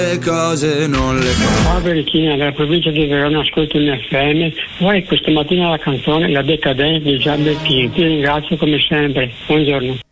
Le cose non le fa. Ciao Berichina, dalla provincia di Verona, ascolto un FM. Vuoi questa mattina la canzone La decadenza di Gian Bertini? Ti ringrazio come sempre. Buongiorno.